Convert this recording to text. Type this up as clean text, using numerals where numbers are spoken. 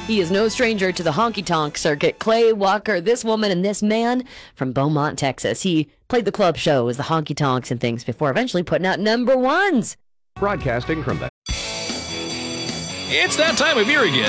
He is no stranger to the honky-tonk circuit. Clay Walker, this woman and this man from Beaumont, Texas. He played the club shows, the honky-tonks and things before eventually putting out number ones. Broadcasting from the... It's that time of year again.